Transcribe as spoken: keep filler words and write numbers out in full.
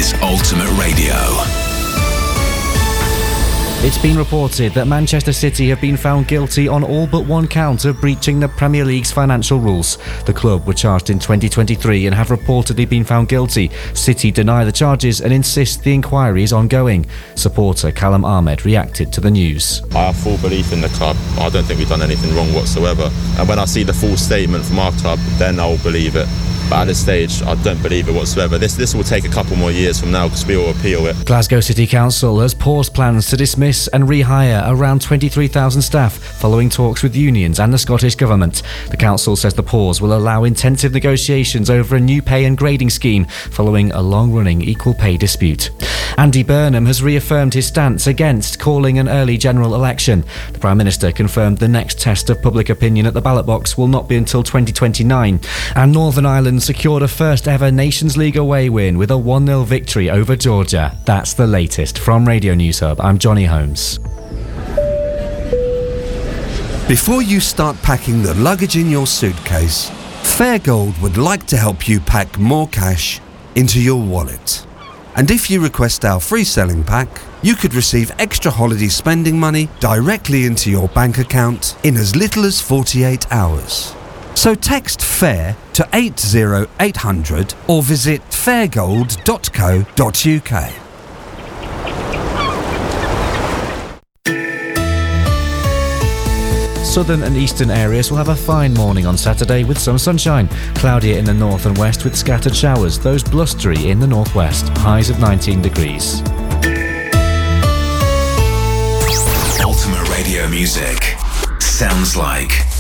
is Ultimate Radio. It's been reported that Manchester City have been found guilty on all but one count of breaching the Premier League's financial rules. The club were charged in twenty twenty-three and have reportedly been found guilty. City deny the charges and insist the inquiry is ongoing. Supporter Callum Ahmed reacted to the news. I have full belief in the club. I don't think we've done anything wrong whatsoever. And when I see the full statement from our club, then I'll believe it. But at this stage, I don't believe it whatsoever. This this will take a couple more years from now because we will appeal it. Glasgow City Council has paused plans to dismiss and rehire around twenty-three thousand staff following talks with unions and the Scottish Government. The council says the pause will allow intensive negotiations over a new pay and grading scheme following a long-running equal pay dispute. Andy Burnham has reaffirmed his stance against calling an early general election. The Prime Minister confirmed the next test of public opinion at the ballot box will not be until twenty twenty-nine. And Northern Ireland secured a first ever Nations League away win with a one nil victory over Georgia. That's the latest from Radio News Hub. I'm Johnny Holmes. Before you start packing the luggage in your suitcase, Fairgold would like to help you pack more cash into your wallet. And if you request our free selling pack, you could receive extra holiday spending money directly into your bank account in as little as forty-eight hours. So text FAIR to eight zero eight hundred or visit fairgold dot co dot uk. Southern and eastern areas will have a fine morning on Saturday with some sunshine. Cloudier in the north and west with scattered showers, those blustery in the northwest. Highs of nineteen degrees. Ultimate Radio music sounds like